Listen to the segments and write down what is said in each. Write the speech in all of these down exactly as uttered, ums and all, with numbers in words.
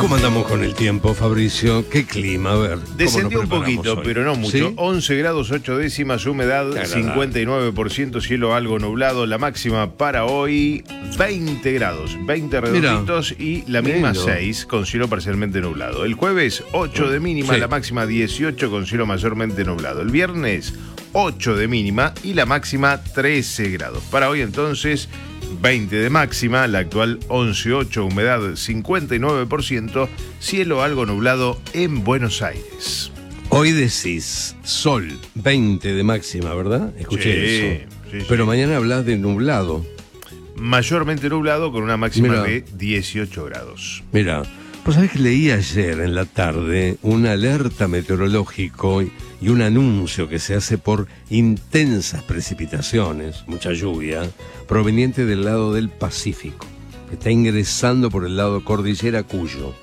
¿Cómo andamos con el tiempo, Fabricio? ¿Qué clima? A ver. Descendió un poquito, hoy? pero no mucho. ¿Sí? once grados ocho décimas, humedad cincuenta y nueve por ciento, cielo algo nublado. La máxima para hoy, veinte grados, veinte redonditos. Mirá, y la mínima lindo. seis, con cielo parcialmente nublado. El jueves, ocho de mínima, sí. La máxima dieciocho, con cielo mayormente nublado. El viernes, ocho de mínima y la máxima trece grados. Para hoy entonces, veinte de máxima, la actual once punto ocho, humedad cincuenta y nueve por ciento, cielo algo nublado en Buenos Aires. Hoy decís sol, veinte de máxima, ¿verdad? Escuché sí, eso. Sí, Pero sí. Mañana hablas de nublado. Mayormente nublado con una máxima Mirá. de dieciocho grados. Mira, pues sabés que leí ayer en la tarde una alerta meteorológico y un anuncio que se hace por intensas precipitaciones, mucha lluvia, proveniente del lado del Pacífico. Está ingresando por el lado cordillera Cuyo.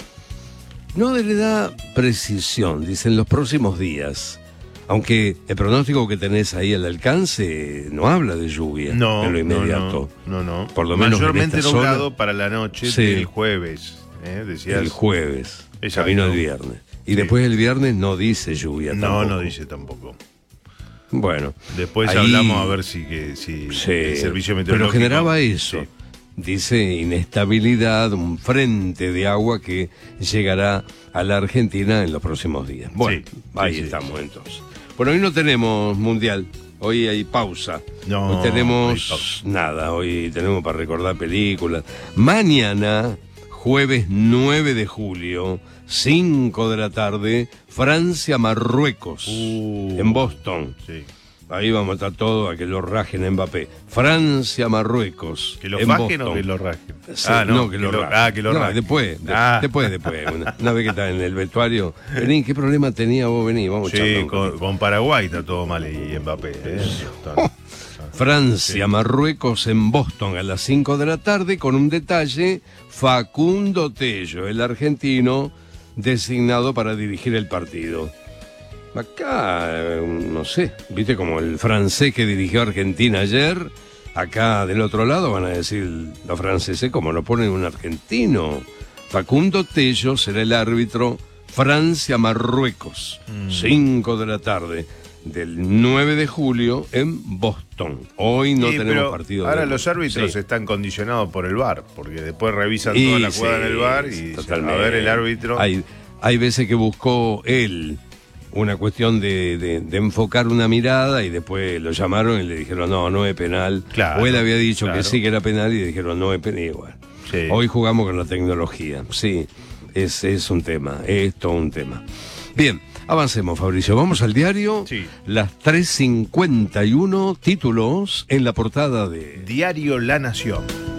No le da precisión, dicen los próximos días. Aunque el pronóstico que tenés ahí al alcance no habla de lluvia no, en lo inmediato. No, no, no. Por lo menos mayormente en esta nublado zona, para la noche sí, del jueves. ¿eh? Decías, el jueves, exacto. Camino el viernes. Y sí. después el viernes no dice lluvia no, tampoco. No, no dice tampoco. Bueno. Después ahí hablamos a ver si, que, si sí, el servicio meteorológico... Pero generaba eso. Sí. Dice inestabilidad, un frente de agua que llegará a la Argentina en los próximos días. Bueno, sí, ahí sí, estamos sí. entonces. Bueno, hoy no tenemos mundial. Hoy hay pausa. No, hoy tenemos no pausa. nada. Hoy tenemos para recordar películas. Mañana, jueves nueve de julio, cinco de la tarde, Francia-Marruecos, uh, en Boston. Sí. Ahí vamos a estar todo a que lo rajen a Mbappé. Francia-Marruecos. ¿Que lo en fajen Boston. o que lo rajen? Sí, ah, no, no, que, que lo, lo rajen. Ah, que lo no, rajen. Después, de, ah. después, después. Una, una vez que está en el vestuario. Vení, ¿qué problema tenía vos? Vení, vamos a Sí, con, con Paraguay está todo mal y Mbappé. ¿eh? Oh. Francia-Marruecos sí. en Boston a las cinco de la tarde con un detalle. Facundo Tello, el argentino designado para dirigir el partido. Acá, no sé, viste como el francés que dirigió a Argentina ayer, acá del otro lado van a decir los franceses como lo ponen un argentino. Facundo Tello será el árbitro. Francia-Marruecos, cinco mm. de la tarde, del nueve de julio en Boston. Hoy no sí, tenemos partido. Ahora de los árbitros sí. están condicionados por el V A R, porque después revisan y toda la jugada sí, en el V A R y totalmente. A ver el árbitro. Hay, hay veces que buscó él una cuestión de, de, de enfocar una mirada y después lo llamaron y le dijeron no, no es penal. Claro, o él había dicho claro. que sí que era penal y le dijeron no es penal. Igual. Sí. Hoy jugamos con la tecnología. Sí, es, es un tema, es todo un tema. Bien, avancemos, Fabricio. Vamos al diario. Sí. Las tres cincuenta y uno títulos en la portada de... Diario La Nación.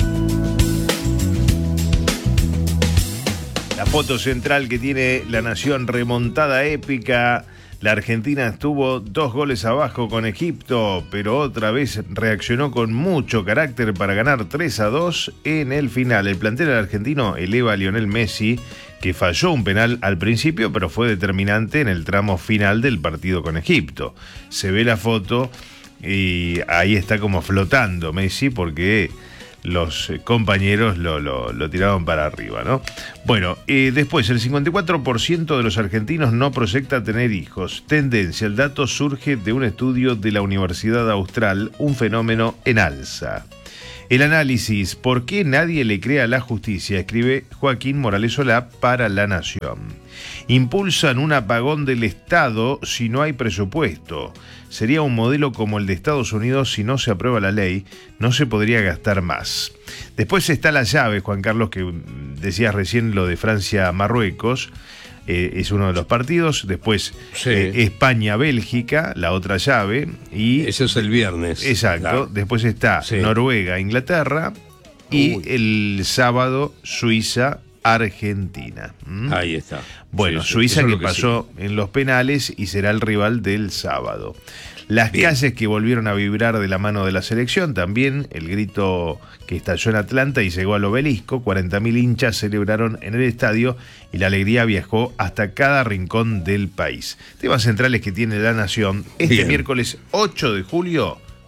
La foto central que tiene La Nación, remontada épica. La Argentina estuvo dos goles abajo con Egipto, pero otra vez reaccionó con mucho carácter para ganar tres a dos en el final. El plantel argentino eleva a Lionel Messi, que falló un penal al principio, pero fue determinante en el tramo final del partido con Egipto. Se ve la foto y ahí está como flotando Messi porque los compañeros lo, lo, lo tiraban para arriba, ¿no? Bueno, eh, después, el cincuenta y cuatro por ciento de los argentinos no proyecta tener hijos. Tendencia, el dato surge de un estudio de la Universidad Austral, un fenómeno en alza. El análisis, ¿por qué nadie le cree a la justicia?, escribe Joaquín Morales Solá para La Nación. Impulsan un apagón del Estado si no hay presupuesto. Sería un modelo como el de Estados Unidos si no se aprueba la ley, no se podría gastar más. Después está la llave, Juan Carlos, que decías recién lo de Francia-Marruecos. Eh, es uno de los partidos. Después sí. eh, España-Bélgica, la otra llave. Y eso es el viernes. Exacto. Claro. Después está sí. Noruega-Inglaterra. Y Uy. el sábado Suiza-Argentina. ¿Mm? Ahí está. Bueno, sí, Suiza que, que pasó sí. en los penales y será el rival del sábado. Las Bien. calles que volvieron a vibrar de la mano de la selección, también el grito que estalló en Atlanta y llegó al Obelisco, cuarenta mil hinchas celebraron en el estadio y la alegría viajó hasta cada rincón del país. Temas centrales que tiene La Nación. Este Bien. miércoles ocho de julio,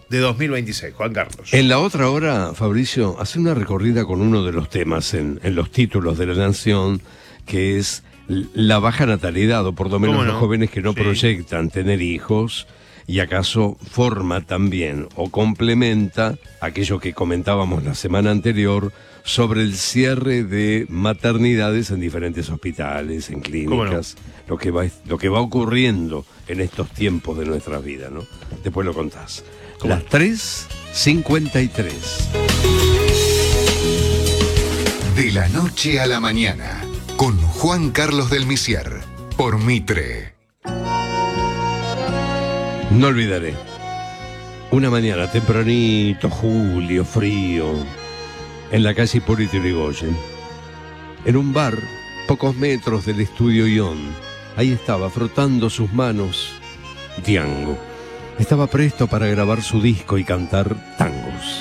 de dos mil veintiséis, Juan Carlos. En la otra hora, Fabricio, hace una recorrida con uno de los temas en, en los títulos de La Nación, que es la baja natalidad, o por lo menos no? los jóvenes que no sí. proyectan tener hijos, y acaso forma también o complementa aquello que comentábamos la semana anterior sobre el cierre de maternidades en diferentes hospitales, en clínicas, no? lo que va, lo que va ocurriendo en estos tiempos de nuestra vida, ¿no? Después lo contás. Las tres cincuenta y tres. De la noche a la mañana, con Juan Carlos del Misier, por Mitre. No olvidaré. Una mañana tempranito, julio, frío, en la calle Hipólito Yrigoyen, en un bar, pocos metros del estudio Ion. Ahí estaba, frotando sus manos, Diango. Estaba presto para grabar su disco y cantar tango.